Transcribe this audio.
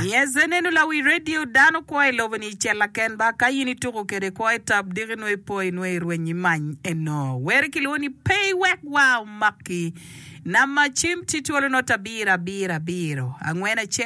Yes, nenu la wi radio dano kwa ilovani chela ken ba kayini tuko kere kwa tab digno ipo inwe rwenyi man eno. Were kiloni pay wek wow maki. Nama chim tituolo no tabira biro. Angwena